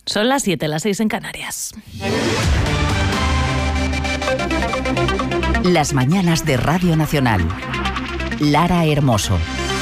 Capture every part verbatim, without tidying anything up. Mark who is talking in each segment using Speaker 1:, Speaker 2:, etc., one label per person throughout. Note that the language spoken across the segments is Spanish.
Speaker 1: Son las siete, las seis en Canarias.
Speaker 2: Las mañanas de Radio Nacional. Lara Hermoso.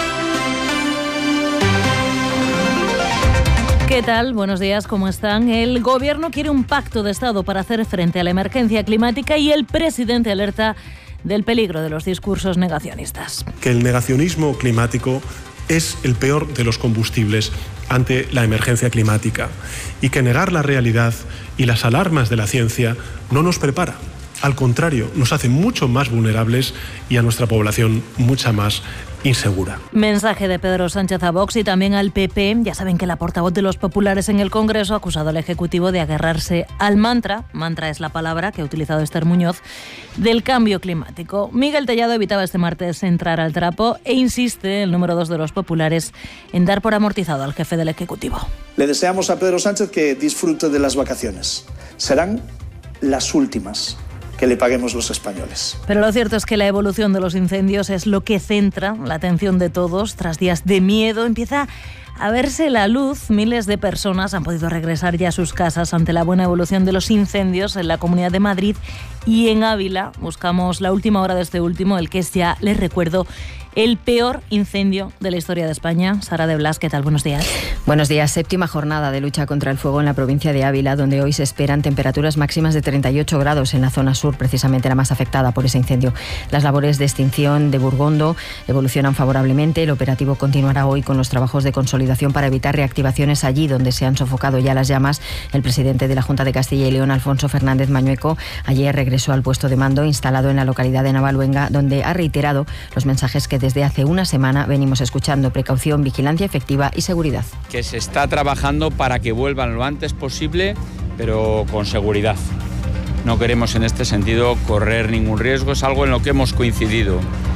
Speaker 1: ¿Qué tal? Buenos días, ¿cómo están? El Gobierno quiere un pacto de Estado para hacer frente a la emergencia climática y el presidente alerta del peligro de los discursos negacionistas.
Speaker 3: Que el negacionismo climático es el peor de los combustibles ante la emergencia climática y que negar la realidad y las alarmas de la ciencia no nos prepara. Al contrario, nos hace mucho más vulnerables y a nuestra población mucha más insegura.
Speaker 1: Mensaje de Pedro Sánchez a Vox y también al P P. Ya saben que la portavoz de los populares en el Congreso ha acusado al Ejecutivo de agarrarse al mantra, mantra es la palabra que ha utilizado Esther Muñoz, del cambio climático. Miguel Tellado evitaba este martes entrar al trapo e insiste, el número dos de los populares, en dar por amortizado al jefe del Ejecutivo.
Speaker 4: Le deseamos a Pedro Sánchez que disfrute de las vacaciones. Serán las últimas que le paguemos los españoles.
Speaker 1: Pero lo cierto es que la evolución de los incendios es lo que centra la atención de todos. Tras días de miedo empieza a verse la luz. Miles de personas han podido regresar ya a sus casas ante la buena evolución de los incendios en la Comunidad de Madrid y en Ávila. Buscamos la última hora de este último, el que es ya, les recuerdo, el peor incendio de la historia de España. Sara de Blas, ¿qué tal? Buenos días.
Speaker 5: Buenos días. Séptima jornada de lucha contra el fuego en la provincia de Ávila, donde hoy se esperan temperaturas máximas de treinta y ocho grados en la zona sur, precisamente la más afectada por ese incendio. Las labores de extinción de Burgondo evolucionan favorablemente. El operativo continuará hoy con los trabajos de consolidación para evitar reactivaciones allí donde se han sofocado ya las llamas. El presidente de la Junta de Castilla y León, Alfonso Fernández Mañueco, ayer regresó al puesto de mando instalado en la localidad de Navaluenga, donde ha reiterado los mensajes que desde hace una semana venimos escuchando: precaución, vigilancia efectiva y seguridad.
Speaker 6: Que se está trabajando para que vuelvan lo antes posible, pero con seguridad. No queremos en este sentido correr ningún riesgo, es algo en lo que hemos coincidido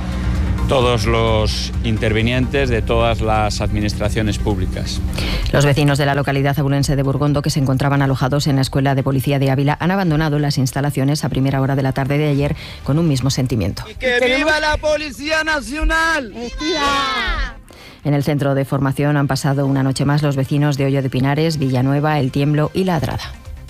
Speaker 6: todos los intervinientes de todas las administraciones públicas.
Speaker 5: Los vecinos de la localidad abulense de Burgondo, que se encontraban alojados en la Escuela de Policía de Ávila, han abandonado las instalaciones a primera hora de la tarde de ayer con un mismo sentimiento.
Speaker 7: ¡Y que viva la Policía Nacional!
Speaker 5: En el centro de formación han pasado una noche más los vecinos de Hoyo de Pinares, Villanueva, El Tiemblo y La Adrada.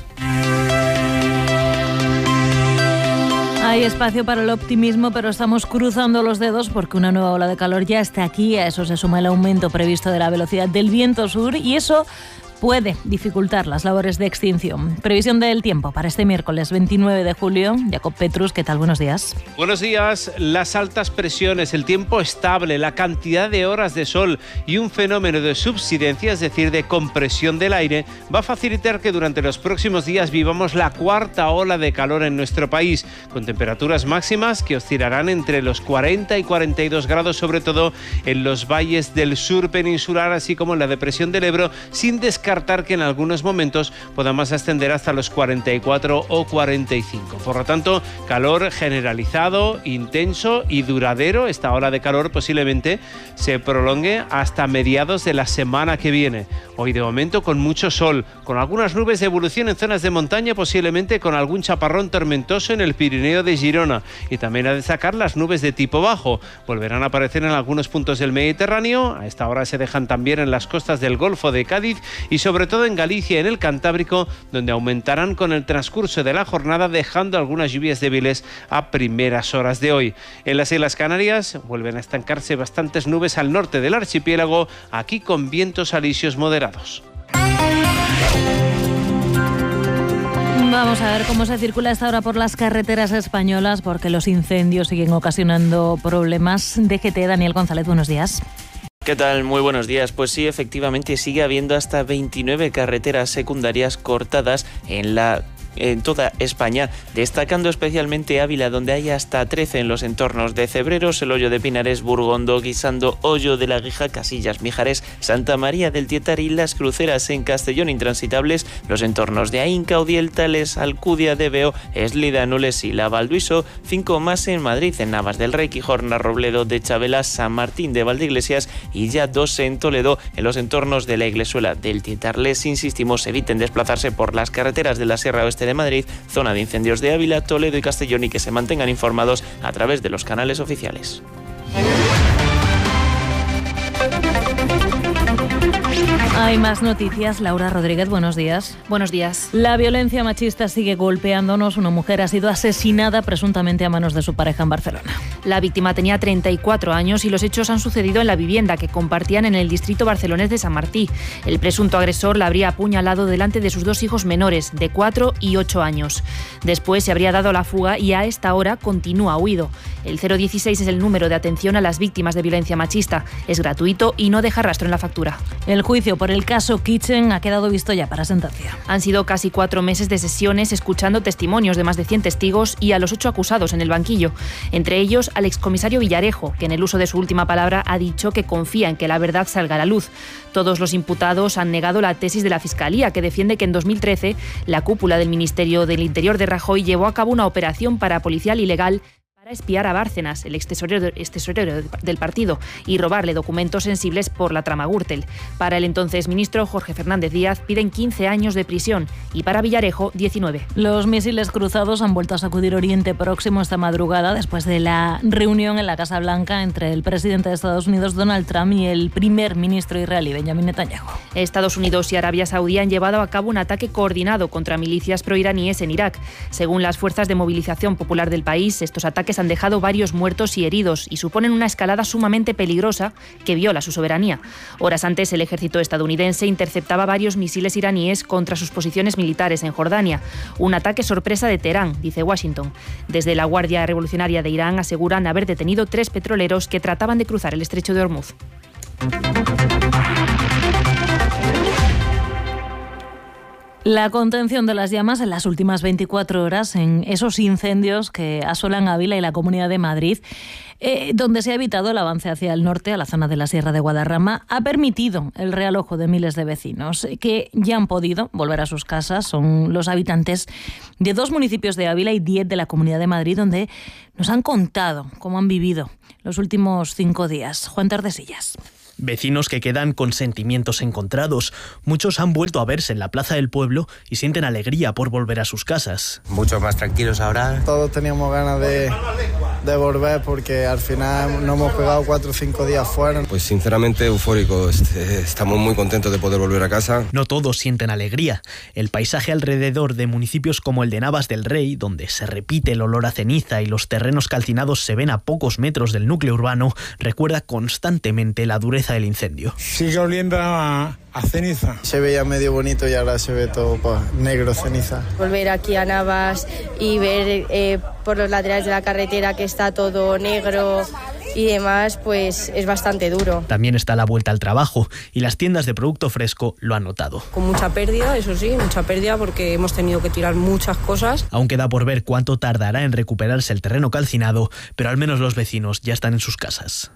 Speaker 1: Hay espacio para el optimismo, pero estamos cruzando los dedos porque una nueva ola de calor ya está aquí. A eso se suma el aumento previsto de la velocidad del viento sur y eso puede dificultar las labores de extinción. Previsión del tiempo para este miércoles veintinueve de julio. Jacob Petrus, ¿qué tal? Buenos días.
Speaker 8: Buenos días. Las altas presiones, el tiempo estable, la cantidad de horas de sol y un fenómeno de subsidencia, es decir, de compresión del aire, va a facilitar que durante los próximos días vivamos la cuarta ola de calor en nuestro país, con temperaturas máximas que oscilarán entre los cuarenta y cuarenta y dos grados, sobre todo en los valles del sur peninsular, así como en la depresión del Ebro, sin descartar que en algunos momentos podamos ascender hasta los cuarenta y cuatro o cuarenta y cinco. Por lo tanto, calor generalizado, intenso y duradero. Esta ola de calor posiblemente se prolongue hasta mediados de la semana que viene. Hoy de momento con mucho sol, con algunas nubes de evolución en zonas de montaña, posiblemente con algún chaparrón tormentoso en el Pirineo de Girona. Y también a destacar las nubes de tipo bajo. Volverán a aparecer en algunos puntos del Mediterráneo. A esta hora se dejan también en las costas del Golfo de Cádiz y sobre todo en Galicia y en el Cantábrico, donde aumentarán con el transcurso de la jornada, dejando algunas lluvias débiles a primeras horas de hoy. En las Islas Canarias vuelven a estancarse bastantes nubes al norte del archipiélago, aquí con vientos alisios moderados.
Speaker 1: Vamos a ver cómo se circula esta hora por las carreteras españolas, porque los incendios siguen ocasionando problemas. D G T, Daniel González, buenos días.
Speaker 9: ¿Qué tal? Muy buenos días. Pues sí, efectivamente sigue habiendo hasta veintinueve carreteras secundarias cortadas en la en toda España, destacando especialmente Ávila, donde hay hasta trece en los entornos de Cebreros, el Hoyo de Pinares, Burgondo, Guisando, Hoyo de la Guija, Casillas, Mijares, Santa María del Tietar y Las Cruceras. En Castellón intransitables los entornos de Ainca, Udiel, Tales, Alcudia, Debeo, Eslida, Nules y La Valduiso, cinco más en Madrid, en Navas del Rey, Quijorna, Robledo de Chabela, San Martín de Valdeiglesias y ya dos en Toledo, en los entornos de la Iglesuela del Tietar. Les insistimos, eviten desplazarse por las carreteras de la Sierra Oeste de Madrid, zona de incendios de Ávila, Toledo y Castellón, y que se mantengan informados a través de los canales oficiales.
Speaker 1: Hay más noticias. Laura Rodríguez, buenos días.
Speaker 10: Buenos días.
Speaker 1: La violencia machista sigue golpeándonos. Una mujer ha sido asesinada presuntamente a manos de su pareja en Barcelona.
Speaker 10: La víctima tenía treinta y cuatro años y los hechos han sucedido en la vivienda que compartían en el distrito barcelonés de San Martí. El presunto agresor la habría apuñalado delante de sus dos hijos menores, de cuatro y ocho años. Después se habría dado la fuga y a esta hora continúa huido. El cero dieciséis es el número de atención a las víctimas de violencia machista. Es gratuito y no deja rastro en la factura.
Speaker 1: El juicio por el caso Kitchen ha quedado visto ya para sentencia.
Speaker 10: Han sido casi cuatro meses de sesiones escuchando testimonios de más de cien testigos y a los ocho acusados en el banquillo. Entre ellos al excomisario Villarejo, que en el uso de su última palabra ha dicho que confía en que la verdad salga a la luz. Todos los imputados han negado la tesis de la Fiscalía, que defiende que en dos mil trece la cúpula del Ministerio del Interior de Rajoy llevó a cabo una operación parapolicial ilegal para espiar a Bárcenas, el extesorero, extesorero del partido, y robarle documentos sensibles por la trama Gürtel. Para el entonces ministro Jorge Fernández Díaz piden quince años de prisión y para Villarejo diecinueve.
Speaker 1: Los misiles cruzados han vuelto a sacudir Oriente Próximo esta madrugada después de la reunión en la Casa Blanca entre el presidente de Estados Unidos Donald Trump y el primer ministro israelí Benjamin Netanyahu.
Speaker 10: Estados Unidos y Arabia Saudí han llevado a cabo un ataque coordinado contra milicias proiraníes en Irak. Según las fuerzas de movilización popular del país, estos ataques han dejado varios muertos y heridos y suponen una escalada sumamente peligrosa que viola su soberanía. Horas antes, el ejército estadounidense interceptaba varios misiles iraníes contra sus posiciones militares en Jordania. Un ataque sorpresa de Teherán, dice Washington. Desde la Guardia Revolucionaria de Irán aseguran haber detenido tres petroleros que trataban de cruzar el estrecho de Hormuz.
Speaker 1: La contención de las llamas en las últimas veinticuatro horas en esos incendios que asolan Ávila y la Comunidad de Madrid, eh, donde se ha evitado el avance hacia el norte, a la zona de la Sierra de Guadarrama, ha permitido el realojo de miles de vecinos que ya han podido volver a sus casas. Son los habitantes de dos municipios de Ávila y diez de la Comunidad de Madrid, donde nos han contado cómo han vivido los últimos cinco días. Juan Tordesillas.
Speaker 11: Vecinos que quedan con sentimientos encontrados. Muchos han vuelto a verse en la plaza del pueblo y sienten alegría por volver a sus casas.
Speaker 12: Mucho más tranquilos ahora.
Speaker 13: Todos teníamos ganas de, de volver porque al final nos hemos pegado cuatro o cinco días fuera.
Speaker 12: Pues sinceramente eufórico. Estamos muy contentos de poder volver a casa.
Speaker 11: No todos sienten alegría. El paisaje alrededor de municipios como el de Navas del Rey, donde se repite el olor a ceniza y los terrenos calcinados se ven a pocos metros del núcleo urbano, recuerda constantemente la dureza del incendio.
Speaker 14: Sigue oliendo a, a ceniza.
Speaker 13: Se veía medio bonito y ahora se ve todo pues, negro, ceniza.
Speaker 15: Volver aquí a Navas y ver eh, por los laterales de la carretera que está todo negro y demás, pues es bastante duro.
Speaker 11: También está la vuelta al trabajo y las tiendas de producto fresco lo han notado.
Speaker 16: Con mucha pérdida, eso sí, mucha pérdida porque hemos tenido que tirar muchas cosas.
Speaker 11: Aún queda por ver cuánto tardará en recuperarse el terreno calcinado, pero al menos los vecinos ya están en sus casas.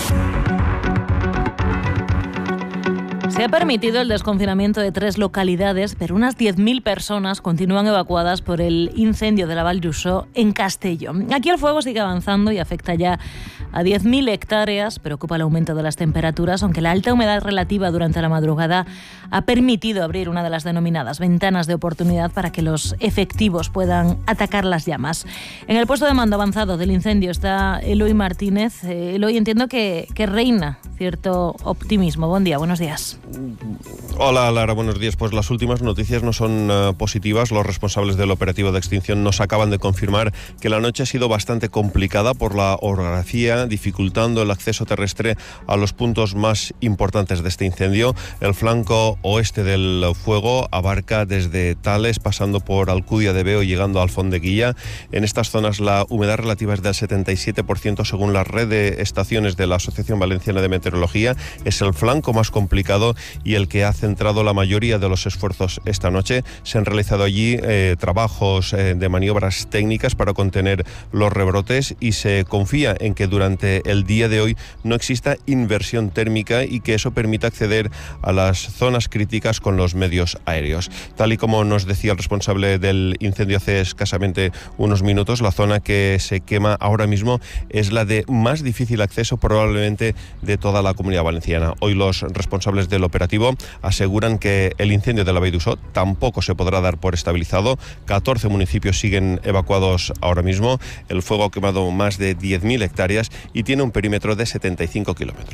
Speaker 1: Se ha permitido el desconfinamiento de tres localidades, pero unas diez mil personas continúan evacuadas por el incendio de la Vall d'Uixó en Castelló. Aquí el fuego sigue avanzando y afecta ya a diez mil hectáreas. Preocupa el aumento de las temperaturas, aunque la alta humedad relativa durante la madrugada ha permitido abrir una de las denominadas ventanas de oportunidad para que los efectivos puedan atacar las llamas. En el puesto de mando avanzado del incendio está Eloy Martínez. Eh, Eloy, entiendo que, que reina cierto optimismo. Buen día, buenos días.
Speaker 17: Hola Lara, buenos días. Pues las últimas noticias no son uh, positivas. Los responsables del operativo de extinción nos acaban de confirmar que la noche ha sido bastante complicada por la orografía, dificultando el acceso terrestre a los puntos más importantes de este incendio. El flanco oeste del fuego abarca desde Tales, pasando por Alcudia de Veo y llegando a Alfondeguilla. En estas zonas la humedad relativa es del setenta y siete por ciento según la red de estaciones de la Asociación Valenciana de Meteorología. Es el flanco más complicado y el que ha centrado la mayoría de los esfuerzos esta noche. Se han realizado allí eh, trabajos eh, de maniobras técnicas para contener los rebrotes y se confía en que durante el día de hoy no exista inversión térmica y que eso permita acceder a las zonas críticas con los medios aéreos. Tal y como nos decía el responsable del incendio hace escasamente unos minutos, la zona que se quema ahora mismo es la de más difícil acceso probablemente de toda la Comunidad Valenciana. Hoy los responsables del operativo aseguran que el incendio de la Vall d'Uixó tampoco se podrá dar por estabilizado. catorce municipios siguen evacuados ahora mismo. El fuego ha quemado más de diez mil hectáreas y tiene un perímetro de setenta y cinco kilómetros.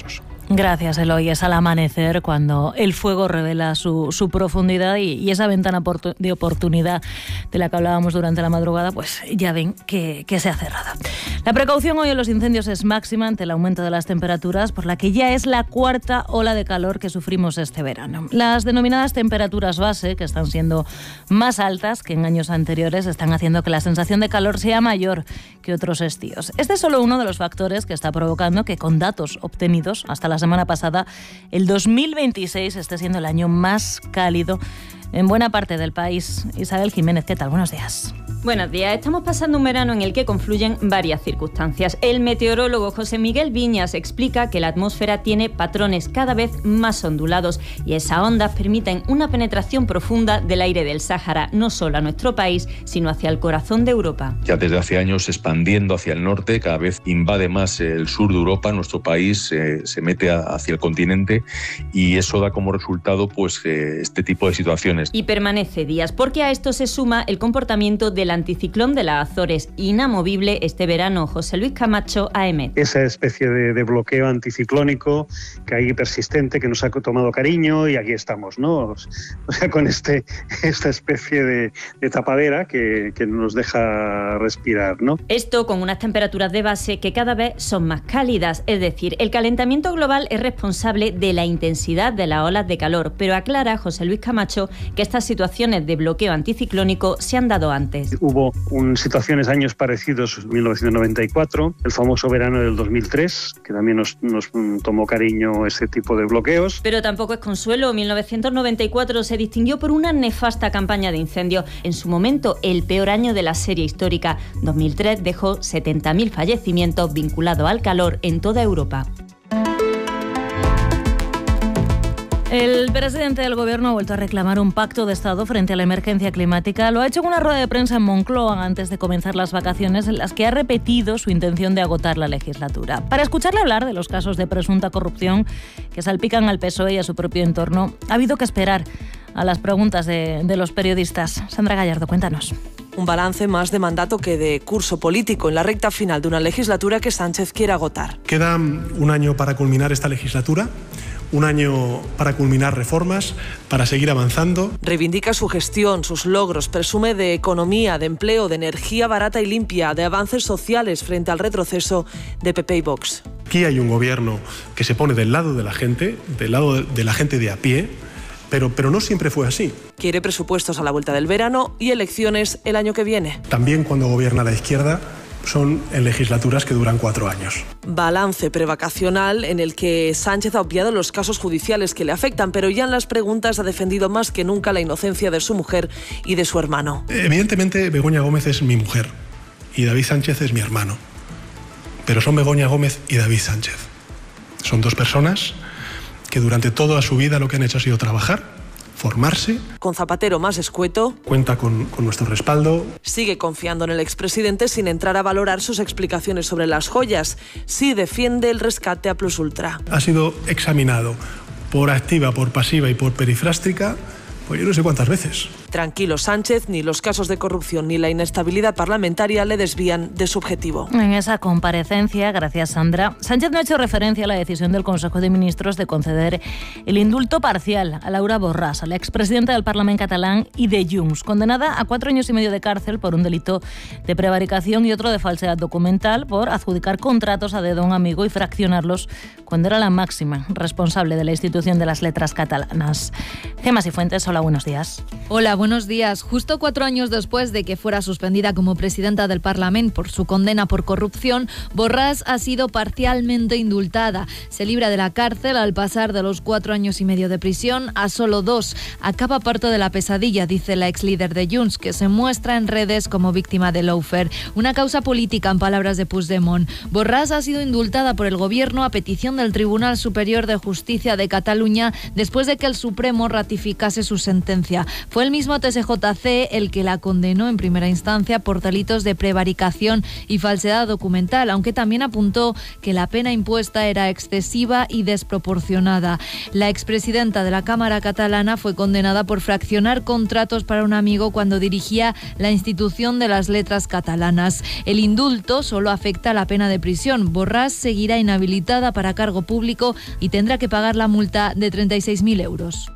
Speaker 1: Gracias, Eloy. Es al amanecer cuando el fuego revela su, su profundidad y, y esa ventana de oportunidad de la que hablábamos durante la madrugada, pues ya ven que, que se ha cerrado. La precaución hoy en los incendios es máxima ante el aumento de las temperaturas, por la que ya es la cuarta ola de calor que sufrimos este verano. Las denominadas temperaturas base, que están siendo más altas que en años anteriores, están haciendo que la sensación de calor sea mayor que otros estíos. Este es solo uno de los factores que está provocando que, con datos obtenidos hasta la semana pasada, el dos mil veintiséis esté siendo el año más cálido en buena parte del país. Isabel Jiménez, ¿qué tal? Buenos días.
Speaker 18: Buenos días. Estamos pasando un verano en el que confluyen varias circunstancias. El meteorólogo José Miguel Viñas explica que la atmósfera tiene patrones cada vez más ondulados y esas ondas permiten una penetración profunda del aire del Sáhara, no solo a nuestro país, sino hacia el corazón de Europa.
Speaker 19: Ya desde hace años expandiendo hacia el norte, cada vez invade más el sur de Europa, nuestro país eh, se mete a, hacia el continente y eso da como resultado pues eh, este tipo de situaciones.
Speaker 18: Y permanece días, porque a esto se suma el comportamiento del anticiclón de las Azores, inamovible este verano. José Luis Camacho, A M.
Speaker 20: Esa especie de, de bloqueo anticiclónico que hay persistente, que nos ha tomado cariño y aquí estamos, ¿no? O sea, con este, esta especie de, de tapadera que, que nos deja respirar, ¿no?
Speaker 18: Esto con unas temperaturas de base que cada vez son más cálidas, es decir, el calentamiento global es responsable de la intensidad de las olas de calor, pero aclara José Luis Camacho que estas situaciones de bloqueo anticiclónico se han dado antes.
Speaker 20: Hubo un, situaciones años parecidos, mil novecientos noventa y cuatro, el famoso verano del dos mil tres, que también nos, nos tomó cariño ese tipo de bloqueos.
Speaker 18: Pero tampoco es consuelo. mil novecientos noventa y cuatro se distinguió por una nefasta campaña de incendios. En su momento, el peor año de la serie histórica. dos mil tres dejó setenta mil fallecimientos vinculados al calor en toda Europa.
Speaker 1: El presidente del Gobierno ha vuelto a reclamar un pacto de Estado frente a la emergencia climática. Lo ha hecho en una rueda de prensa en Moncloa antes de comenzar las vacaciones, en las que ha repetido su intención de agotar la legislatura. Para escucharle hablar de los casos de presunta corrupción que salpican al P S O E y a su propio entorno, ha habido que esperar a las preguntas de, de los periodistas. Sandra Gallardo, cuéntanos.
Speaker 21: Un balance más de mandato que de curso político en la recta final de una legislatura que Sánchez quiere agotar.
Speaker 3: Queda un año para culminar esta legislatura. Un año para culminar reformas, para seguir avanzando.
Speaker 21: Reivindica su gestión, sus logros, presume de economía, de empleo, de energía barata y limpia, de avances sociales frente al retroceso de P P y Vox.
Speaker 3: Aquí hay un gobierno que se pone del lado de la gente, del lado de la gente de a pie, pero, pero no siempre fue así.
Speaker 21: Quiere presupuestos a la vuelta del verano y elecciones el año que viene.
Speaker 3: También cuando gobierna la izquierda, son en legislaturas que duran cuatro años.
Speaker 21: Balance prevacacional en el que Sánchez ha obviado los casos judiciales que le afectan, pero ya en las preguntas ha defendido más que nunca la inocencia de su mujer y de su hermano.
Speaker 3: Evidentemente, Begoña Gómez es mi mujer y David Sánchez es mi hermano. Pero son Begoña Gómez y David Sánchez. Son dos personas que durante toda su vida lo que han hecho ha sido trabajar, formarse.
Speaker 21: Con Zapatero más escueto.
Speaker 3: Cuenta con, con nuestro respaldo.
Speaker 21: Sigue confiando en el expresidente sin entrar a valorar sus explicaciones sobre las joyas. Sí defiende el rescate a Plus Ultra.
Speaker 3: Ha sido examinado por activa, por pasiva y por perifrástica, pues yo no sé cuántas veces.
Speaker 21: Tranquilo Sánchez, ni los casos de corrupción ni la inestabilidad parlamentaria le desvían de su objetivo.
Speaker 1: En esa comparecencia, gracias Sandra, Sánchez no ha hecho referencia a la decisión del Consejo de Ministros de conceder el indulto parcial a Laura Borràs, a la expresidenta del Parlamento catalán y de Junts, condenada a cuatro años y medio de cárcel por un delito de prevaricación y otro de falsedad documental por adjudicar contratos a dedo a un amigo y fraccionarlos cuando era la máxima responsable de la institución de las letras catalanas. Gemma Cifuentes, hola, buenos días.
Speaker 22: Hola, buenos días. Justo cuatro años después de que fuera suspendida como presidenta del Parlamento por su condena por corrupción, Borràs ha sido parcialmente indultada. Se libra de la cárcel al pasar de los cuatro años y medio de prisión a solo dos. Acaba parte de la pesadilla, dice la ex líder de Junts, que se muestra en redes como víctima de lawfare. Una causa política, en palabras de Puigdemont. Borràs ha sido indultada por el Gobierno a petición del Tribunal Superior de Justicia de Cataluña después de que el Supremo ratificase su sentencia. Fue el mismo T S J C el que la condenó en primera instancia por delitos de prevaricación y falsedad documental, aunque también apuntó que la pena impuesta era excesiva y desproporcionada. La expresidenta de la Cámara catalana fue condenada por fraccionar contratos para un amigo cuando dirigía la institución de las letras catalanas. El indulto solo afecta a la pena de prisión. Borràs seguirá inhabilitada para cargo público y tendrá que pagar la multa de treinta y seis mil euros.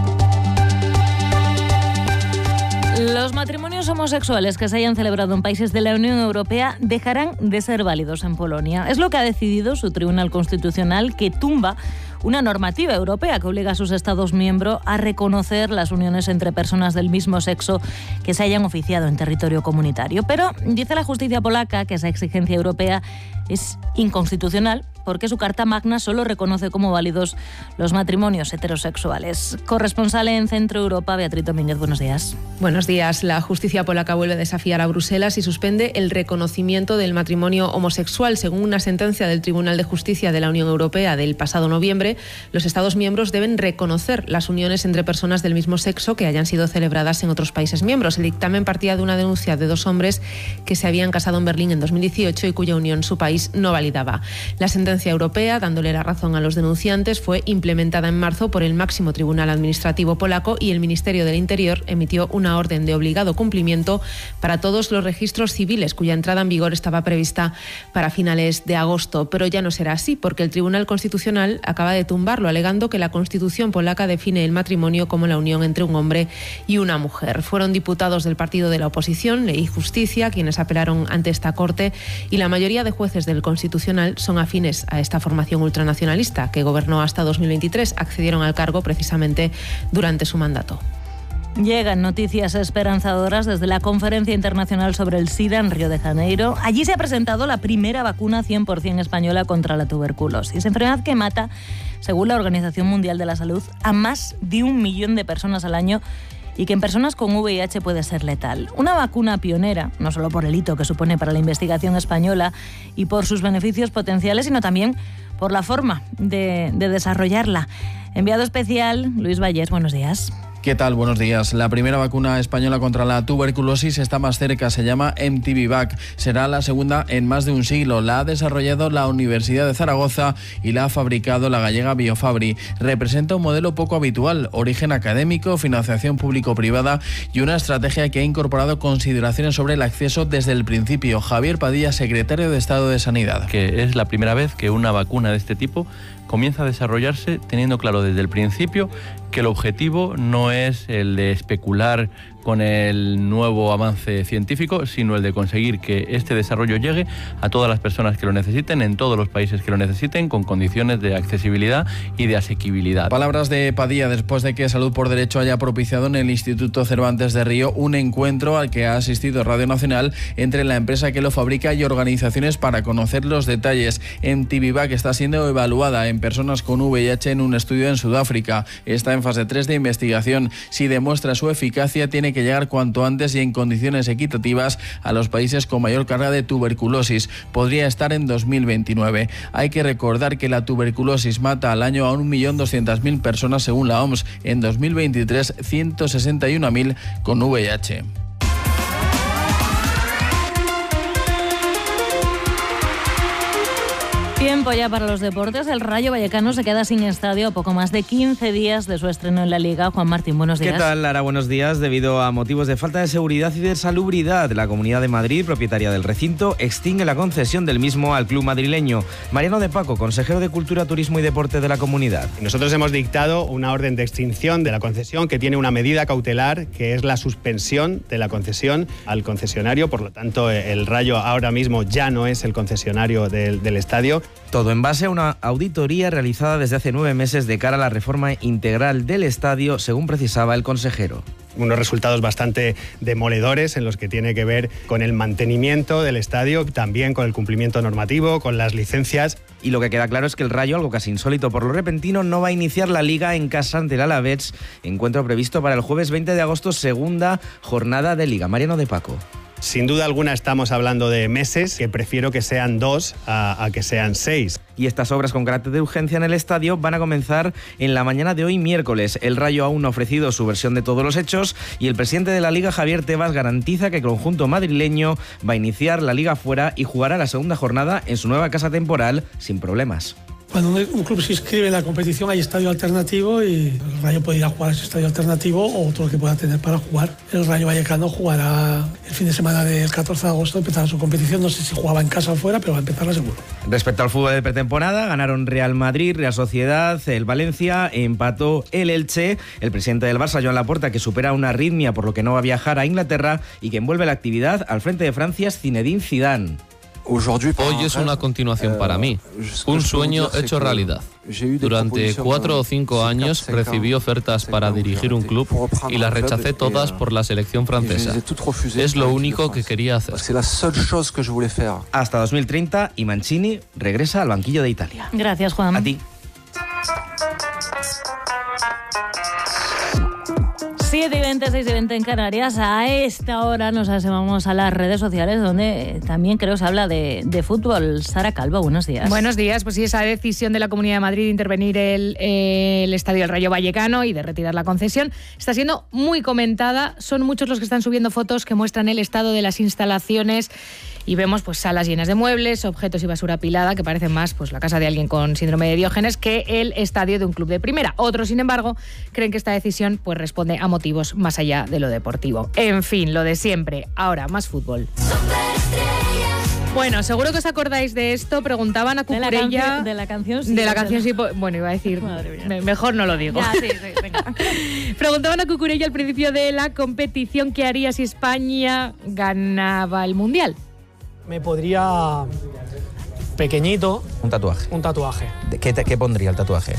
Speaker 1: Los matrimonios homosexuales que se hayan celebrado en países de la Unión Europea dejarán de ser válidos en Polonia. Es lo que ha decidido su Tribunal Constitucional, que tumba una normativa europea que obliga a sus Estados miembros a reconocer las uniones entre personas del mismo sexo que se hayan oficiado en territorio comunitario. Pero dice la justicia polaca que esa exigencia europea es inconstitucional porque su Carta Magna solo reconoce como válidos los matrimonios heterosexuales. Corresponsal en Centro Europa, Beatriz Domínguez, buenos días.
Speaker 2: Buenos días. La justicia polaca vuelve a desafiar a Bruselas y suspende el reconocimiento del matrimonio homosexual. Según una sentencia del Tribunal de Justicia de la Unión Europea del pasado noviembre, los Estados miembros deben reconocer las uniones entre personas del mismo sexo que hayan sido celebradas en otros países miembros. El dictamen partía de una denuncia de dos hombres que se habían casado en Berlín en dos mil dieciocho y cuya unión su país no validaba. La sentencia europea, dándole la razón a los denunciantes, fue implementada en marzo por el máximo tribunal administrativo polaco y el Ministerio del Interior emitió una orden de obligado cumplimiento para todos los registros civiles cuya entrada en vigor estaba prevista para finales de agosto. Pero ya no será así porque el Tribunal Constitucional acaba de tumbarlo, alegando que la Constitución polaca define el matrimonio como la unión entre un hombre y una mujer. Fueron diputados del partido de la oposición, Ley y Justicia, quienes apelaron ante esta Corte, y la mayoría de jueces del Constitucional son afines a esta formación ultranacionalista que gobernó hasta dos mil veintitrés. Accedieron al cargo precisamente durante su mandato.
Speaker 1: Llegan noticias esperanzadoras desde la Conferencia Internacional sobre el SIDA en Río de Janeiro. Allí se ha presentado la primera vacuna cien por ciento española contra la tuberculosis, enfermedad que mata, según la Organización Mundial de la Salud, a más de un millón de personas al año y que en personas con V I H puede ser letal. Una vacuna pionera, no solo por el hito que supone para la investigación española y por sus beneficios potenciales, sino también por la forma de, de desarrollarla. Enviado especial, Luis Vallés, buenos días.
Speaker 4: ¿Qué tal? Buenos días. La primera vacuna española contra la tuberculosis está más cerca, se llama M T V Vac. Será la segunda en más de un siglo. La ha desarrollado la Universidad de Zaragoza y la ha fabricado la gallega Biofabri. Representa un modelo poco habitual, origen académico, financiación público-privada y una estrategia que ha incorporado consideraciones sobre el acceso desde el principio. Javier Padilla, secretario de Estado de Sanidad.
Speaker 23: Que es la primera vez que una vacuna de este tipo comienza a desarrollarse teniendo claro desde el principio que el objetivo no es el de especular con el nuevo avance científico, sino el de conseguir que este desarrollo llegue a todas las personas que lo necesiten, en todos los países que lo necesiten, con condiciones de accesibilidad y de asequibilidad.
Speaker 4: Palabras de Padilla después de que Salud por Derecho haya propiciado en el Instituto Cervantes de Río un encuentro al que ha asistido Radio Nacional entre la empresa que lo fabrica y organizaciones para conocer los detalles. M T V Vac está siendo evaluada en personas con V I H en un estudio en Sudáfrica. Está en fase tres de investigación. Si demuestra su eficacia, tiene que llegar cuanto antes y en condiciones equitativas a los países con mayor carga de tuberculosis. Podría estar en dos mil veintinueve. Hay que recordar que la tuberculosis mata al año a un millón doscientas mil personas según la O M S. En dos mil veintitrés, ciento sesenta y una mil con V I H.
Speaker 1: Tiempo ya para los deportes. El Rayo Vallecano se queda sin estadio a poco más de quince días de su estreno en la Liga. Juan Martín, buenos días.
Speaker 24: ¿Qué tal, Lara? Buenos días. Debido a motivos de falta de seguridad y de salubridad, la Comunidad de Madrid, propietaria del recinto, extingue la concesión del mismo al club madrileño. Mariano de Paco, consejero de Cultura, Turismo y Deporte de la comunidad.
Speaker 25: Nosotros hemos dictado una orden de extinción de la concesión que tiene una medida cautelar, que es la suspensión de la concesión al concesionario. Por lo tanto, el Rayo ahora mismo ya no es el concesionario del, del estadio.
Speaker 24: Todo en base a una auditoría realizada desde hace nueve meses de cara a la reforma integral del estadio, según precisaba el consejero.
Speaker 25: Unos resultados bastante demoledores en los que tiene que ver con el mantenimiento del estadio, también con el cumplimiento normativo, con las licencias.
Speaker 24: Y lo que queda claro es que el Rayo, algo casi insólito por lo repentino, no va a iniciar la Liga en casa ante el Alavés, encuentro previsto para el jueves veinte de agosto, segunda jornada de Liga. Mariano de Paco.
Speaker 25: Sin duda alguna estamos hablando de meses, que prefiero que sean dos a, a que sean seis.
Speaker 24: Y estas obras con carácter de urgencia en el estadio van a comenzar en la mañana de hoy miércoles. El Rayo aún no ha ofrecido su versión de todos los hechos y el presidente de la Liga, Javier Tebas, garantiza que el conjunto madrileño va a iniciar la Liga fuera y jugará la segunda jornada en su nueva casa temporal sin problemas.
Speaker 5: Cuando un club se inscribe en la competición hay estadio alternativo y el Rayo puede ir a jugar a ese estadio alternativo o otro que pueda tener para jugar. El Rayo Vallecano jugará el fin de semana del catorce de agosto, empezará su competición, no sé si jugaba en casa o fuera, pero va a empezarla seguro.
Speaker 24: Respecto al fútbol de pretemporada, ganaron Real Madrid, Real Sociedad, el Valencia, empató el Elche, el presidente del Barça, Joan Laporta, que supera una arritmia por lo que no va a viajar a Inglaterra y que envuelve la actividad al frente de Francia es Zinedine Zidane.
Speaker 6: Hoy es una continuación para mí, un sueño hecho realidad. Durante cuatro o cinco años recibí ofertas para dirigir un club y las rechacé todas por la selección francesa. Es lo único que quería hacer.
Speaker 24: Hasta dos mil treinta y Mancini regresa al banquillo de Italia.
Speaker 1: Gracias, Juan.
Speaker 24: A ti.
Speaker 1: siete y veinte, seis y veinte en Canarias. A esta hora nos asomamos a las redes sociales donde también creo se habla de, de fútbol. Sara Calvo, buenos días.
Speaker 7: Buenos días. Pues sí, esa decisión de la Comunidad de Madrid de intervenir el, el estadio del Rayo Vallecano y de retirar la concesión está siendo muy comentada. Son muchos los que están subiendo fotos que muestran el estado de las instalaciones y vemos pues salas llenas de muebles, objetos y basura apilada que parecen más pues la casa de alguien con síndrome de Diógenes que el estadio de un club de primera. Otros, sin embargo, creen que esta decisión pues responde a motivos más allá de lo deportivo. En fin, lo de siempre. Ahora, más fútbol. Bueno, seguro que os acordáis de esto. Preguntaban a Cucurella...
Speaker 1: De la, canción sí.
Speaker 7: De la canción sí. Bueno, iba a decir... Me, mejor no lo digo.
Speaker 1: Ya, sí, sí, venga.
Speaker 7: Preguntaban a Cucurella al principio de la competición qué haría si España ganaba el Mundial.
Speaker 8: Me podría... Pequeñito.
Speaker 24: Un tatuaje.
Speaker 8: Un tatuaje.
Speaker 24: ¿Qué, te, qué pondría el tatuaje?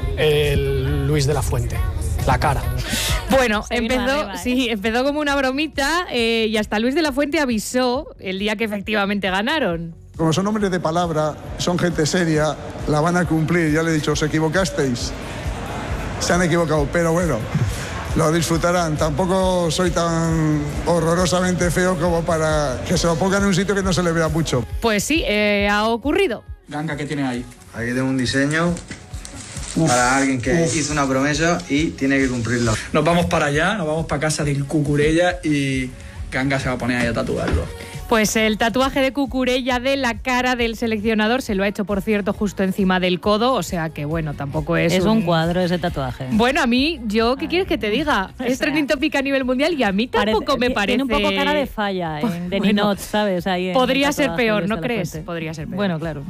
Speaker 8: El Luis de la Fuente. La cara.
Speaker 7: Bueno,
Speaker 1: Se
Speaker 7: empezó,
Speaker 1: arriba, ¿eh?
Speaker 7: sí, empezó como una bromita eh, y hasta Luis de la Fuente avisó el día que efectivamente ganaron.
Speaker 9: Como son hombres de palabra, son gente seria, la van a cumplir. Ya le he dicho, os equivocasteis. Se han equivocado, pero bueno, lo disfrutarán. Tampoco soy tan horrorosamente feo como para que se lo pongan en un sitio que no se le vea mucho.
Speaker 7: Pues sí, eh, ha ocurrido.
Speaker 8: Ganga, ¿qué tiene ahí?
Speaker 26: Aquí tengo un diseño uf, para alguien que uf. hizo una promesa y tiene que cumplirla.
Speaker 8: Nos vamos para allá, nos vamos para casa del Cucurella y Ganga se va a poner ahí a tatuarlo.
Speaker 7: Pues el tatuaje de Cucurella de la cara del seleccionador se lo ha hecho, por cierto, justo encima del codo, o sea que, bueno, tampoco es...
Speaker 1: Es un,
Speaker 7: un
Speaker 1: cuadro ese tatuaje.
Speaker 7: Bueno, a mí, yo, ¿qué quieres que te diga? Es trending topic a nivel mundial y a mí tampoco
Speaker 1: parece,
Speaker 7: me parece...
Speaker 1: Tiene un poco cara de falla, ¿eh? de
Speaker 7: bueno,
Speaker 1: ninot, ¿sabes? Ahí
Speaker 7: podría ser peor, ¿no crees? Podría ser peor.
Speaker 1: Bueno, claro.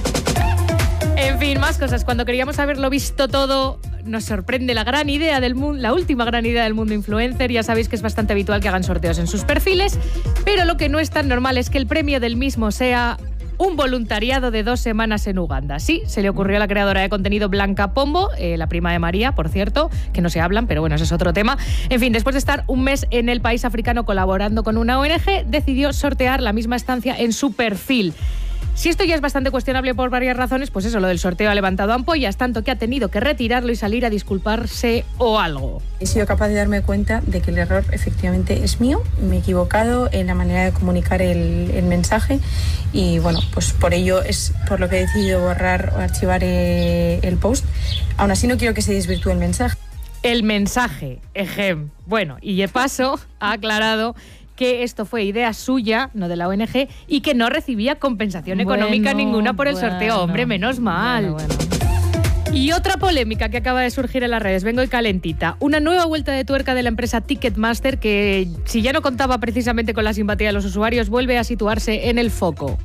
Speaker 7: En fin, más cosas. Cuando queríamos haberlo visto todo, nos sorprende la gran idea del mundo, la última gran idea del mundo influencer. Ya sabéis que es bastante habitual que hagan sorteos en sus perfiles, pero lo que no es tan normal es que el premio del mismo sea un voluntariado de dos semanas en Uganda. Sí, se le ocurrió a la creadora de contenido Blanca Pombo, eh, la prima de María, por cierto, que no se hablan, pero bueno, ese es otro tema. En fin, después de estar un mes en el país africano colaborando con una O N G, decidió sortear la misma estancia en su perfil. Si esto ya es bastante cuestionable por varias razones, pues eso, lo del sorteo ha levantado ampollas, tanto que ha tenido que retirarlo y salir a disculparse o algo.
Speaker 27: He sido capaz de darme cuenta de que el error efectivamente es mío, me he equivocado en la manera de comunicar el, el mensaje y bueno, pues por ello es por lo que he decidido borrar o archivar eh, el post. Aún así no quiero que se desvirtúe el mensaje.
Speaker 7: El mensaje, ejem. Bueno, y de paso ha aclarado que esto fue idea suya, no de la O N G, y que no recibía compensación bueno, económica ninguna por el bueno, sorteo. Hombre, menos mal. Bueno, bueno. Y otra polémica que acaba de surgir en las redes, vengo y calentita. Una nueva vuelta de tuerca de la empresa Ticketmaster que, si ya no contaba precisamente con la simpatía de los usuarios, vuelve a situarse en el foco.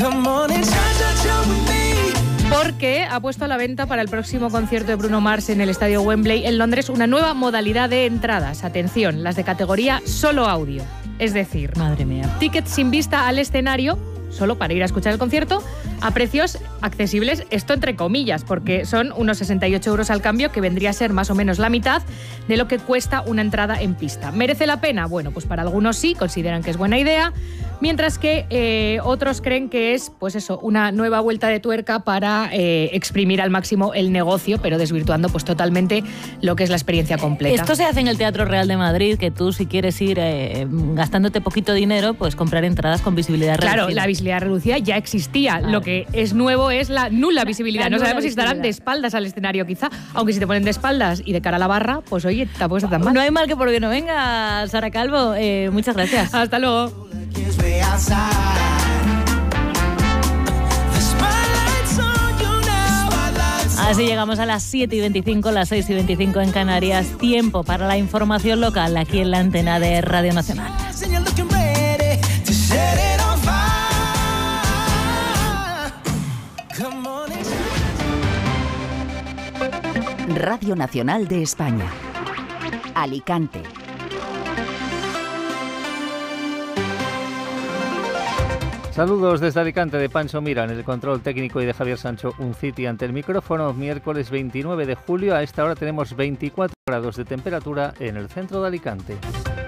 Speaker 7: Porque ha puesto a la venta para el próximo concierto de Bruno Mars en el estadio Wembley en Londres una nueva modalidad de entradas. Atención, las de categoría solo audio. Es decir,
Speaker 1: madre mía,
Speaker 7: tickets sin vista al escenario, solo para ir a escuchar el concierto, a precios accesibles, esto entre comillas, porque son unos sesenta y ocho euros al cambio, que vendría a ser más o menos la mitad de lo que cuesta una entrada en pista. ¿Merece la pena? Bueno, pues para algunos sí, consideran que es buena idea, mientras que eh, otros creen que es, pues eso, una nueva vuelta de tuerca para eh, exprimir al máximo el negocio, pero desvirtuando pues totalmente lo que es la experiencia completa.
Speaker 1: Esto se hace en el Teatro Real de Madrid, que tú si quieres ir eh, gastándote poquito dinero, pues comprar entradas con visibilidad reducida.
Speaker 7: Claro, la visibilidad reducida ya existía. Claro. Lo que es nuevo es la nula visibilidad. La no nula sabemos si estarán de espaldas al escenario quizá, aunque si te ponen de espaldas y de cara a la barra, pues oye, tampoco está tan mal.
Speaker 1: No hay mal que por bien no venga, Sara Calvo. Eh, muchas gracias.
Speaker 7: Hasta luego.
Speaker 1: Así llegamos a las siete y veinticinco, las seis y veinticinco en Canarias. Tiempo para la información local aquí en la antena de Radio Nacional.
Speaker 10: Radio Nacional de España. Alicante.
Speaker 11: Saludos desde Alicante, de Pancho Mira en el control técnico y de Javier Sancho Unciti ante el micrófono. Miércoles veintinueve de julio, a esta hora tenemos veinticuatro grados de temperatura en el centro de Alicante.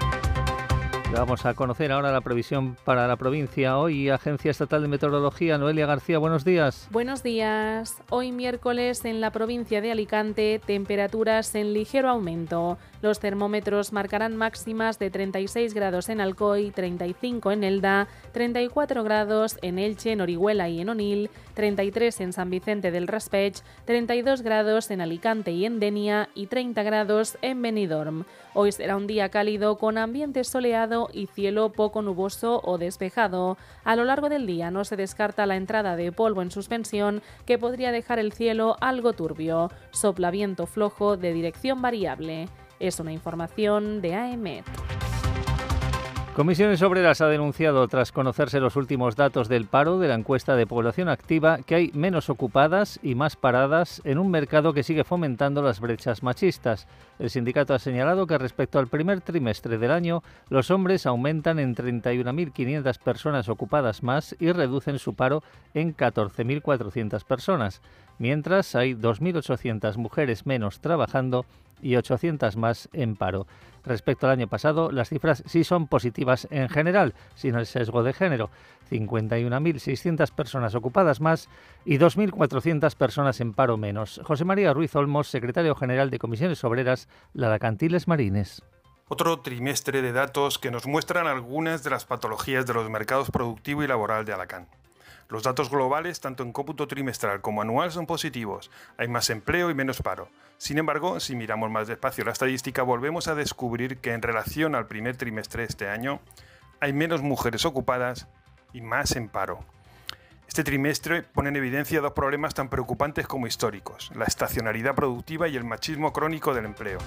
Speaker 11: Vamos a conocer ahora la previsión para la provincia. Hoy, Agencia Estatal de Meteorología, Noelia García, buenos días.
Speaker 2: Buenos días. Hoy miércoles en la provincia de Alicante, temperaturas en ligero aumento. Los termómetros marcarán máximas de treinta y seis grados en Alcoy, treinta y cinco en Elda, treinta y cuatro grados en Elche, en Orihuela y en Onil, treinta y tres en San Vicente del Raspeig, treinta y dos grados en Alicante y en Denia y treinta grados en Benidorm. Hoy será un día cálido con ambiente soleado y cielo poco nuboso o despejado. A lo largo del día no se descarta la entrada de polvo en suspensión, que podría dejar el cielo algo turbio. Sopla viento flojo de dirección variable. Es una información de A E M E T.
Speaker 11: Comisiones Obreras ha denunciado, tras conocerse los últimos datos del paro de la encuesta de población activa, que hay menos ocupadas y más paradas en un mercado que sigue fomentando las brechas machistas. El sindicato ha señalado que respecto al primer trimestre del año, los hombres aumentan en treinta y una mil quinientas personas ocupadas más y reducen su paro en catorce mil cuatrocientas personas, mientras hay dos mil ochocientas mujeres menos trabajando y ochocientas más en paro. Respecto al año pasado, las cifras sí son positivas en general, sin el sesgo de género. cincuenta y una mil seiscientas personas ocupadas más y dos mil cuatrocientas personas en paro menos. José María Ruiz Olmos, secretario general de Comisiones Obreras, Lara Cantiles Marines.
Speaker 12: Otro trimestre de datos que nos muestran algunas de las patologías de los mercados productivo y laboral de Alacant. Los datos globales, tanto en cómputo trimestral como anual, son positivos. Hay más empleo y menos paro. Sin embargo, si miramos más despacio la estadística, volvemos a descubrir que en relación al primer trimestre de este año, hay menos mujeres ocupadas y más en paro. Este trimestre pone en evidencia dos problemas tan preocupantes como históricos: la estacionalidad productiva y el machismo crónico del empleo.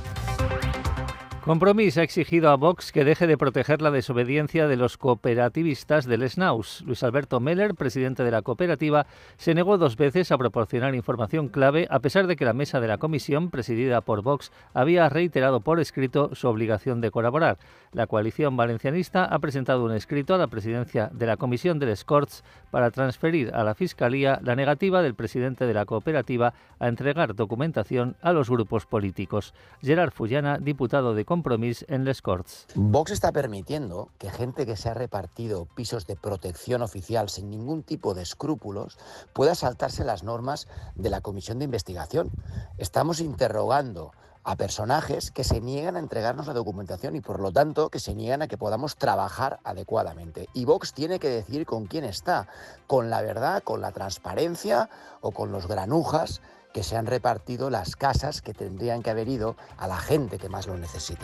Speaker 11: Compromís ha exigido a Vox que deje de proteger la desobediencia de los cooperativistas del Snaus. Luis Alberto Meller, presidente de la cooperativa, se negó dos veces a proporcionar información clave, a pesar de que la mesa de la comisión, presidida por Vox, había reiterado por escrito su obligación de colaborar. La coalición valencianista ha presentado un escrito a la presidencia de la comisión de les Corts para transferir a la Fiscalía la negativa del presidente de la cooperativa a entregar documentación a los grupos políticos. Gerard Fullana, diputado de Compromís en les Corts.
Speaker 13: Vox está permitiendo que gente que se ha repartido pisos de protección oficial sin ningún tipo de escrúpulos pueda saltarse las normas de la comisión de investigación. Estamos interrogando a personajes que se niegan a entregarnos la documentación y, por lo tanto, que se niegan a que podamos trabajar adecuadamente. Y Vox tiene que decir con quién está, con la verdad, con la transparencia o con los granujas que se han repartido las casas que tendrían que haber ido a la gente que más lo necesita.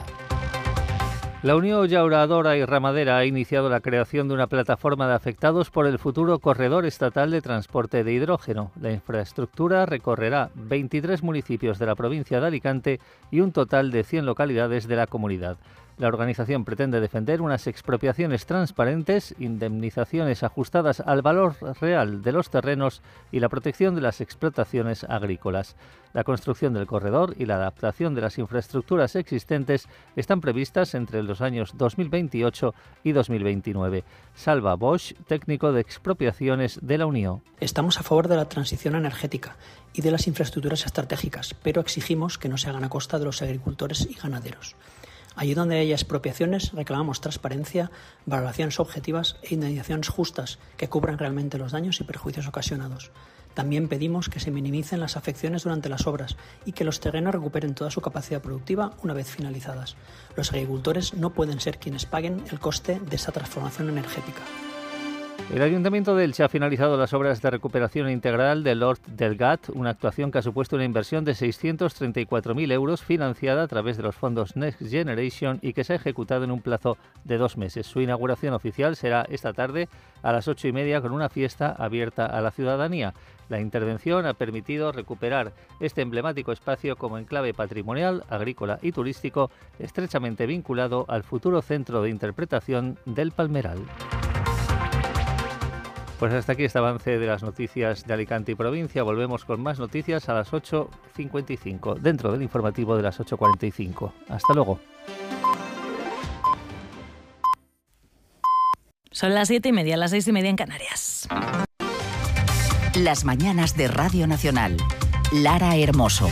Speaker 11: La Unión Llauradora y Ramadera ha iniciado la creación de una plataforma de afectados por el futuro corredor estatal de transporte de hidrógeno. La infraestructura recorrerá veintitrés municipios de la provincia de Alicante y un total de cien localidades de la comunidad. La organización pretende defender unas expropiaciones transparentes, indemnizaciones ajustadas al valor real de los terrenos y la protección de las explotaciones agrícolas. La construcción del corredor y la adaptación de las infraestructuras existentes están previstas entre los años dos mil veintiocho y dos mil veintinueve. Salva Bosch, técnico de expropiaciones de la Unión.
Speaker 14: Estamos a favor de la transición energética y de las infraestructuras estratégicas, pero exigimos que no se hagan a costa de los agricultores y ganaderos. Allí donde haya expropiaciones reclamamos transparencia, valoraciones objetivas e indemnizaciones justas que cubran realmente los daños y perjuicios ocasionados. También pedimos que se minimicen las afecciones durante las obras y que los terrenos recuperen toda su capacidad productiva una vez finalizadas. Los agricultores no pueden ser quienes paguen el coste de esta transformación energética.
Speaker 11: El Ayuntamiento de Elche ha finalizado las obras de recuperación integral del Hort del Gat, una actuación que ha supuesto una inversión de seiscientos treinta y cuatro mil euros financiada a través de los fondos Next Generation y que se ha ejecutado en un plazo de dos meses. Su inauguración oficial será esta tarde a las ocho y media con una fiesta abierta a la ciudadanía. La intervención ha permitido recuperar este emblemático espacio como enclave patrimonial, agrícola y turístico, estrechamente vinculado al futuro centro de interpretación del Palmeral. Pues hasta aquí este avance de las noticias de Alicante y provincia. Volvemos con más noticias a las ocho cincuenta y cinco, dentro del informativo de las ocho cuarenta y cinco. Hasta luego.
Speaker 1: Son las siete y media, las seis y media en Canarias.
Speaker 10: Las mañanas de Radio Nacional. Lara Hermoso.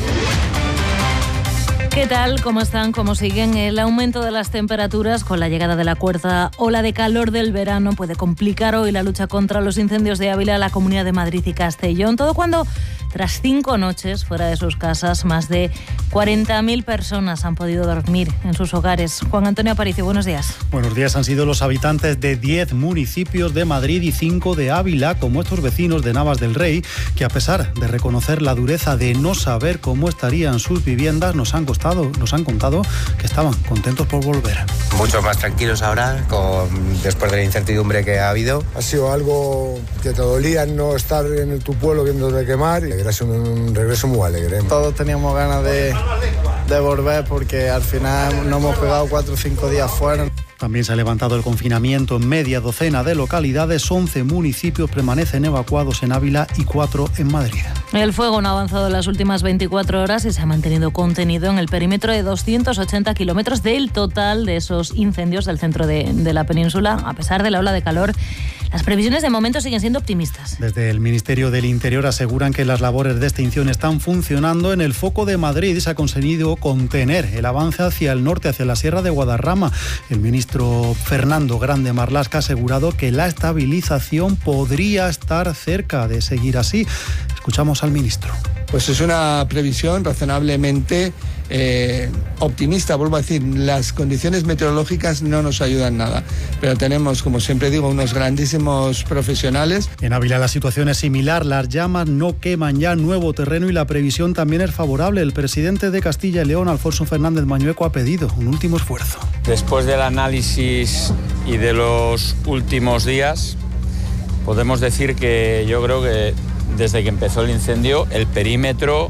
Speaker 1: ¿Qué tal? ¿Cómo están? ¿Cómo siguen? El aumento de las temperaturas con la llegada de la cuarta ola de calor del verano puede complicar hoy la lucha contra los incendios de Ávila, la Comunidad de Madrid y Castellón. Todo cuando, tras cinco noches fuera de sus casas, más de cuarenta mil personas han podido dormir en sus hogares. Juan Antonio Aparicio, buenos días.
Speaker 15: Buenos días. Han sido los habitantes de diez municipios de Madrid y cinco de Ávila, como estos vecinos de Navas del Rey, que a pesar de reconocer la dureza de no saber cómo estarían sus viviendas, nos han costado nos han contado que estaban contentos por volver.
Speaker 16: Mucho más tranquilos ahora, con, después de la incertidumbre que ha habido.
Speaker 17: Ha sido algo que te dolía no estar en tu pueblo viéndote quemar y era un, un regreso muy alegre.
Speaker 18: Todos teníamos ganas de, de volver porque al final nos hemos pegado cuatro o cinco días fuera.
Speaker 15: También se ha levantado el confinamiento en media docena de localidades. once municipios permanecen evacuados en Ávila y cuatro en Madrid.
Speaker 1: El fuego no ha avanzado en las últimas veinticuatro horas y se ha mantenido contenido en el perímetro de doscientos ochenta kilómetros del total de esos incendios del centro de, de la península. A pesar de la ola de calor, las previsiones de momento siguen siendo optimistas.
Speaker 15: Desde el Ministerio del Interior aseguran que las labores de extinción están funcionando. En el foco de Madrid se ha conseguido contener el avance hacia el norte, hacia la Sierra de Guadarrama. El ministro Fernando Grande Marlaska ha asegurado que la estabilización podría estar cerca de seguir así. Escuchamos al ministro.
Speaker 19: Pues es una previsión razonablemente eh, optimista, vuelvo a decir, las condiciones meteorológicas no nos ayudan nada, pero tenemos, como siempre digo, unos grandísimos profesionales.
Speaker 15: En Ávila la situación es similar, las llamas no queman ya nuevo terreno y la previsión también es favorable. El presidente de Castilla y León, Alfonso Fernández Mañueco, ha pedido un último esfuerzo.
Speaker 20: Después del análisis y de los últimos días, podemos decir que yo creo que desde que empezó el incendio, el perímetro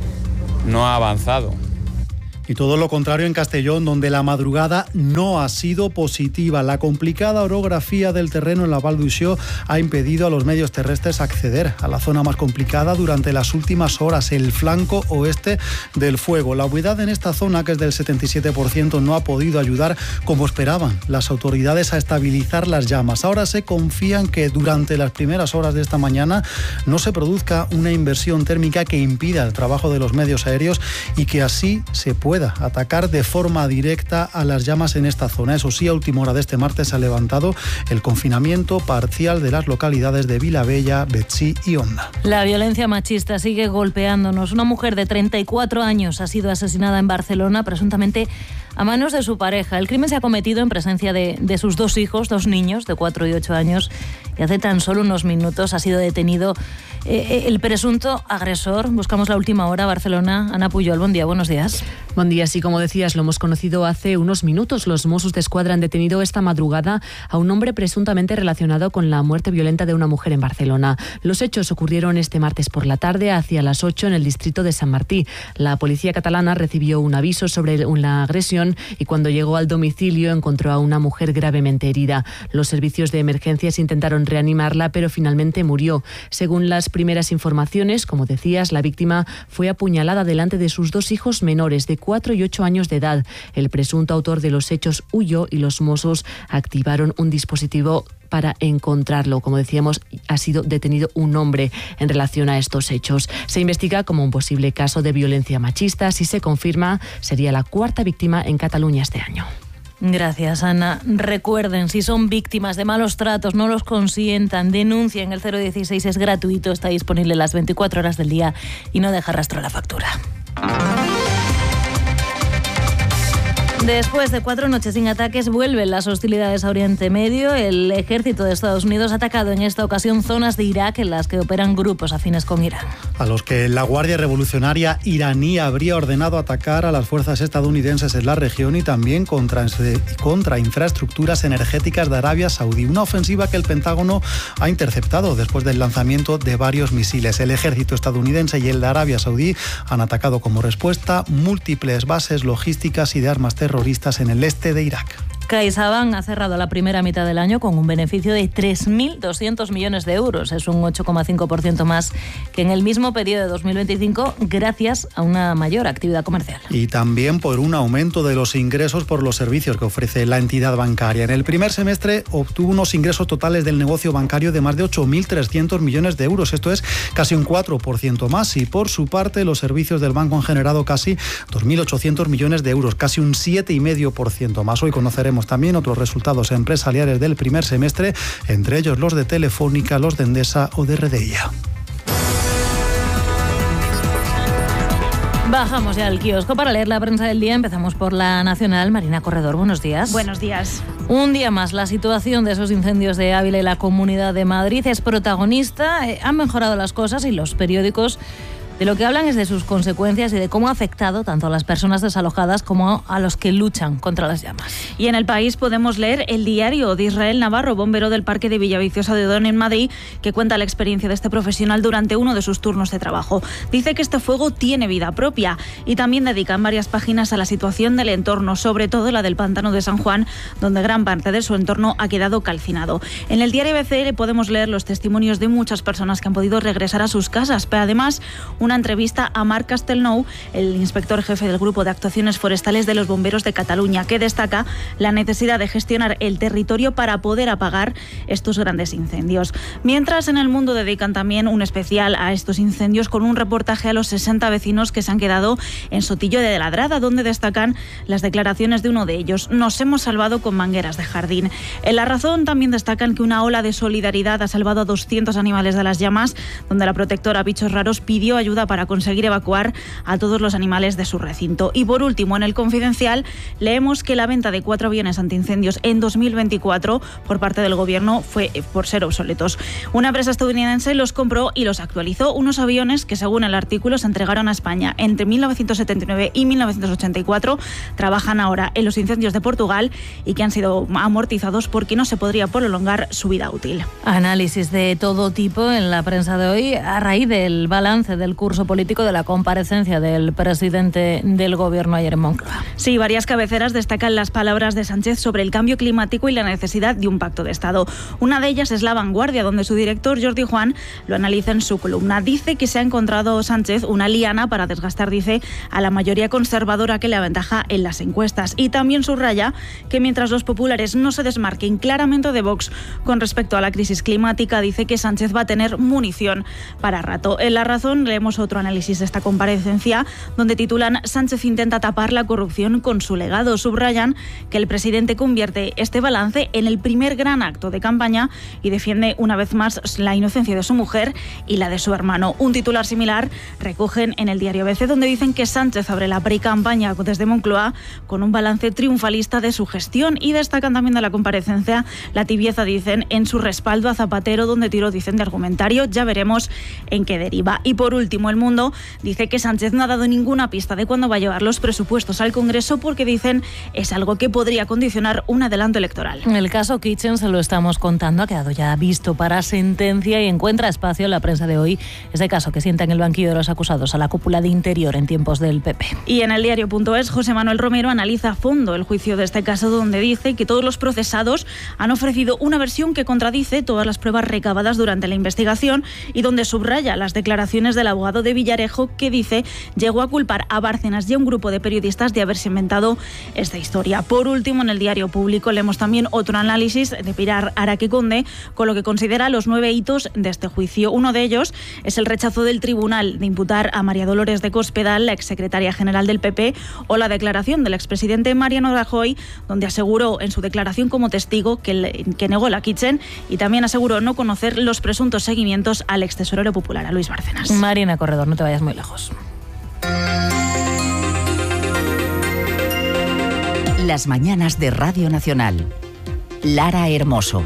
Speaker 20: no ha avanzado.
Speaker 15: Y todo lo contrario en Castellón, donde la madrugada no ha sido positiva. La complicada orografía del terreno en la Val d'Uixó ha impedido a los medios terrestres acceder a la zona más complicada durante las últimas horas, el flanco oeste del fuego. La humedad en esta zona, que es del setenta y siete por ciento, no ha podido ayudar como esperaban las autoridades a estabilizar las llamas. Ahora se confía en que durante las primeras horas de esta mañana no se produzca una inversión térmica que impida el trabajo de los medios aéreos y que así se pueda atacar de forma directa a las llamas en esta zona. Eso sí, a última hora de este martes se ha levantado el confinamiento parcial de las localidades de Vilabella, Betsí y Onda.
Speaker 1: La violencia machista sigue golpeándonos. Una mujer de treinta y cuatro años ha sido asesinada en Barcelona, presuntamente a manos de su pareja. El crimen se ha cometido en presencia de, de sus dos hijos, dos niños de cuatro y ocho años, y hace tan solo unos minutos ha sido detenido eh, el presunto agresor. Buscamos la última hora, Barcelona. Ana Puyol, buen día, buenos días.
Speaker 2: Buen día, sí, como decías, lo hemos conocido hace unos minutos. Los Mossos d'Esquadra han detenido esta madrugada a un hombre presuntamente relacionado con la muerte violenta de una mujer en Barcelona. Los hechos ocurrieron este martes por la tarde, hacia las ocho, en el distrito de San Martí. La policía catalana recibió un aviso sobre la agresión habitación y cuando llegó al domicilio encontró a una mujer gravemente herida. Los servicios de emergencias intentaron reanimarla, pero finalmente murió. Según las primeras informaciones, como decías, la víctima fue apuñalada delante de sus dos hijos menores de cuatro y ocho años de edad. El presunto autor de los hechos huyó y los Mossos activaron un dispositivo para encontrarlo. Como decíamos, ha sido detenido un hombre en relación a estos hechos. Se investiga como un posible caso de violencia machista. Si se confirma, sería la cuarta víctima en Cataluña este año.
Speaker 1: Gracias, Ana. Recuerden, si son víctimas de malos tratos, no los consientan, denuncien. El cero dieciséis es gratuito, está disponible las veinticuatro horas del día y no deja rastro a la factura. Después de cuatro noches sin ataques, vuelven las hostilidades a Oriente Medio. El ejército de Estados Unidos ha atacado en esta ocasión zonas de Irak en las que operan grupos afines con Irán.
Speaker 15: A los que la Guardia Revolucionaria iraní habría ordenado atacar a las fuerzas estadounidenses en la región y también contra, contra infraestructuras energéticas de Arabia Saudí. Una ofensiva que el Pentágono ha interceptado después del lanzamiento de varios misiles. El ejército estadounidense y el de Arabia Saudí han atacado como respuesta múltiples bases logísticas y de armas terroristas en el este de Irak.
Speaker 1: CaixaBank ha cerrado la primera mitad del año con un beneficio de tres mil doscientos millones de euros. Es un ocho coma cinco por ciento más que en el mismo periodo de dos mil veinticinco, gracias a una mayor actividad comercial.
Speaker 15: Y también por un aumento de los ingresos por los servicios que ofrece la entidad bancaria. En el primer semestre obtuvo unos ingresos totales del negocio bancario de más de ocho mil trescientos millones de euros. Esto es casi un cuatro por ciento más. Y por su parte, los servicios del banco han generado casi dos mil ochocientos millones de euros, casi un siete coma cinco por ciento más. Hoy conoceremos también otros resultados empresariales del primer semestre, entre ellos los de Telefónica, los de Endesa o de Redeia.
Speaker 1: Bajamos ya al kiosco para leer la prensa del día. Empezamos por La Nacional. Marina Corredor, buenos días.
Speaker 3: Buenos días.
Speaker 1: Un día más, la situación de esos incendios de Ávila y la Comunidad de Madrid es protagonista. Eh, han mejorado las cosas y los periódicos de lo que hablan es de sus consecuencias y de cómo ha afectado tanto a las personas desalojadas como a los que luchan contra las llamas.
Speaker 3: Y en El País podemos leer el diario de Israel Navarro, bombero del Parque de Villaviciosa de Odón en Madrid, que cuenta la experiencia de este profesional durante uno de sus turnos de trabajo. Dice que este fuego tiene vida propia y también dedican varias páginas a la situación del entorno, sobre todo la del pantano de San Juan, donde gran parte de su entorno ha quedado calcinado. En el diario A B C podemos leer los testimonios de muchas personas que han podido regresar a sus casas, pero además una entrevista a Marc Castelnou, el inspector jefe del Grupo de Actuaciones Forestales de los Bomberos de Cataluña, que destaca la necesidad de gestionar el territorio para poder apagar estos grandes incendios. Mientras, en El Mundo dedican también un especial a estos incendios con un reportaje a los sesenta vecinos que se han quedado en Sotillo de Ladrada, donde destacan las declaraciones de uno de ellos: nos hemos salvado con mangueras de jardín. En La Razón también destacan que una ola de solidaridad ha salvado a doscientos animales de las llamas, donde la protectora Bichos Raros pidió ayuda para conseguir evacuar a todos los animales de su recinto. Y por último, en El Confidencial leemos que la venta de cuatro aviones antiincendios en dos mil veinticuatro por parte del gobierno fue por ser obsoletos. Una empresa estadounidense los compró y los actualizó, unos aviones que, según el artículo, se entregaron a España entre mil novecientos setenta y nueve y mil novecientos ochenta y cuatro, trabajan ahora en los incendios de Portugal y que han sido amortizados porque no se podría prolongar su vida útil.
Speaker 1: Análisis de todo tipo en la prensa de hoy a raíz del balance del curso político de la comparecencia del presidente del gobierno ayer en Moncloa.
Speaker 3: Sí, varias cabeceras destacan las palabras de Sánchez sobre el cambio climático y la necesidad de un pacto de Estado. Una de ellas es La Vanguardia, donde su director Jordi Juan lo analiza en su columna. Dice que se ha encontrado Sánchez una liana para desgastar, dice, a la mayoría conservadora que le aventaja en las encuestas. Y también subraya que mientras los populares no se desmarquen claramente de Vox con respecto a la crisis climática, dice que Sánchez va a tener munición para rato. En La Razón leemos otro análisis de esta comparecencia, donde titulan: Sánchez intenta tapar la corrupción con su legado. Subrayan que el presidente convierte este balance en el primer gran acto de campaña y defiende una vez más la inocencia de su mujer y la de su hermano. Un titular similar recogen en el diario A B C, donde dicen que Sánchez abre la pre-campaña desde Moncloa con un balance triunfalista de su gestión, y destacan también de la comparecencia la tibieza, dicen, en su respaldo a Zapatero, donde tiró, dicen, de argumentario. Ya veremos en qué deriva. Y por último, como El Mundo dice que Sánchez no ha dado ninguna pista de cuándo va a llevar los presupuestos al Congreso porque dicen es algo que podría condicionar un adelanto electoral.
Speaker 1: El caso Kitchen, se lo estamos contando, ha quedado ya visto para sentencia y encuentra espacio en la prensa de hoy. Este caso que sienta en el banquillo de los acusados a la cúpula de Interior en tiempos del P P.
Speaker 3: Y en el diario punto es, José Manuel Romero analiza a fondo el juicio de este caso, donde dice que todos los procesados han ofrecido una versión que contradice todas las pruebas recabadas durante la investigación y donde subraya las declaraciones del abogado de Villarejo, que dice llegó a culpar a Bárcenas y a un grupo de periodistas de haberse inventado esta historia. Por último, en el diario Público leemos también otro análisis de Pilar Araque-Conde con lo que considera los nueve hitos de este juicio. Uno de ellos es el rechazo del tribunal de imputar a María Dolores de Cospedal, la exsecretaria general del P P, o la declaración del expresidente Mariano Rajoy, donde aseguró en su declaración como testigo que, le, que negó la Kitchen y también aseguró no conocer los presuntos seguimientos al extesorero popular, a Luis Bárcenas.
Speaker 1: Marina Corredor, no te vayas muy lejos.
Speaker 10: Las mañanas de Radio Nacional. Lara Hermoso.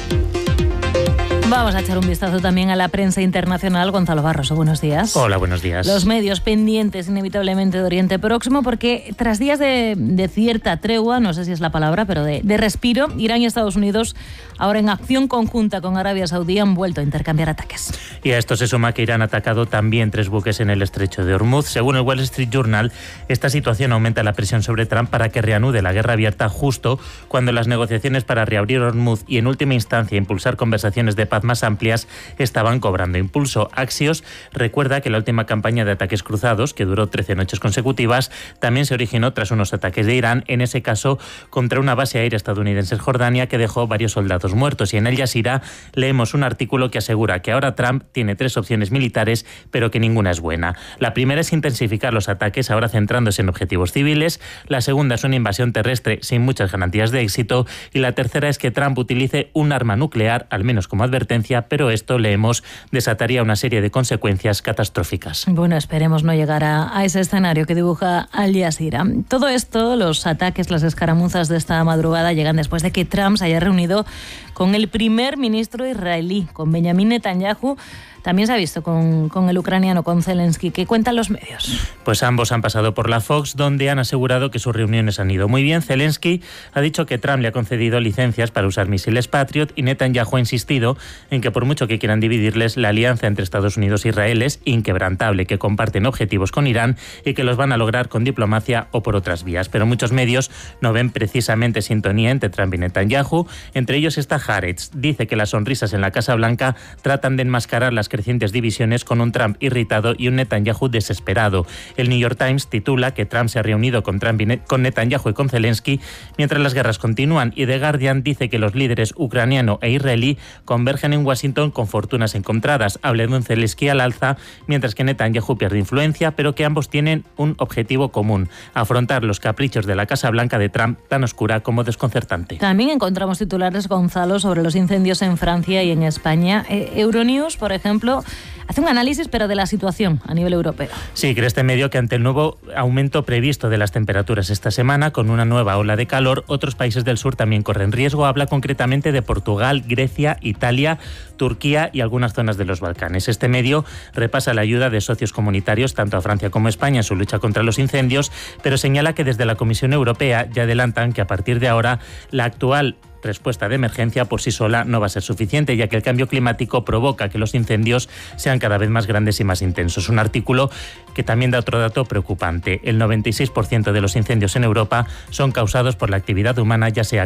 Speaker 1: Vamos a echar un vistazo también a la prensa internacional. Gonzalo Barroso, buenos días.
Speaker 4: Hola, buenos días.
Speaker 1: Los medios pendientes inevitablemente de Oriente Próximo, porque tras días de, de cierta tregua, no sé si es la palabra, pero de, de respiro, Irán y Estados Unidos, ahora en acción conjunta con Arabia Saudí, han vuelto a intercambiar ataques.
Speaker 4: Y a esto se suma que Irán ha atacado también tres buques en el estrecho de Hormuz. Según el Wall Street Journal, esta situación aumenta la presión sobre Trump para que reanude la guerra abierta justo cuando las negociaciones para reabrir Hormuz y en última instancia impulsar conversaciones de paz más amplias estaban cobrando impulso. Axios recuerda que la última campaña de ataques cruzados, que duró trece noches consecutivas, también se originó tras unos ataques de Irán, en ese caso contra una base aérea estadounidense en Jordania que dejó varios soldados muertos. Y en Al Jazeera leemos un artículo que asegura que ahora Trump tiene tres opciones militares, pero que ninguna es buena. La primera es intensificar los ataques, ahora centrándose en objetivos civiles. La segunda es una invasión terrestre sin muchas garantías de éxito. Y la tercera es que Trump utilice un arma nuclear, al menos como advertencia, pero esto, leemos, desataría una serie de consecuencias catastróficas.
Speaker 1: Bueno, esperemos no llegar a, a ese escenario que dibuja Al Jazeera. Todo esto, los ataques, las escaramuzas de esta madrugada, llegan después de que Trump se haya reunido con el primer ministro israelí, con Benjamin Netanyahu. También se ha visto con, con el ucraniano, con Zelensky. ¿Qué cuentan los medios?
Speaker 4: Pues ambos han pasado por la Fox, donde han asegurado que sus reuniones han ido muy bien. Zelensky ha dicho que Trump le ha concedido licencias para usar misiles Patriot y Netanyahu ha insistido en que por mucho que quieran dividirles, la alianza entre Estados Unidos e Israel es inquebrantable, que comparten objetivos con Irán y que los van a lograr con diplomacia o por otras vías. Pero muchos medios no ven precisamente sintonía entre Trump y Netanyahu. Entre ellos está Haaretz. Dice que las sonrisas en la Casa Blanca tratan de enmascarar las crecientes divisiones con un Trump irritado y un Netanyahu desesperado. El New York Times titula que Trump se ha reunido con, Trump y ne- con Netanyahu y con Zelensky mientras las guerras continúan, y The Guardian dice que los líderes ucraniano e israelí convergen en Washington con fortunas encontradas. Habla de un Zelensky al alza, mientras que Netanyahu pierde influencia, pero que ambos tienen un objetivo común: afrontar los caprichos de la Casa Blanca de Trump, tan oscura como desconcertante.
Speaker 1: También encontramos titulares, Gonzalo, sobre los incendios en Francia y en España. Eh, Euronews, por ejemplo, hace un análisis, pero de la situación a nivel europeo.
Speaker 4: Sí, cree este medio que ante el nuevo aumento previsto de las temperaturas esta semana, con una nueva ola de calor, otros países del sur también corren riesgo. Habla concretamente de Portugal, Grecia, Italia, Turquía y algunas zonas de los Balcanes. Este medio repasa la ayuda de socios comunitarios tanto a Francia como a España en su lucha contra los incendios, pero señala que desde la Comisión Europea ya adelantan que a partir de ahora la actual respuesta de emergencia por sí sola no va a ser suficiente, ya que el cambio climático provoca que los incendios sean cada vez más grandes y más intensos. Un artículo que también da otro dato preocupante: el noventa y seis por ciento de los incendios en Europa son causados por la actividad humana, ya sea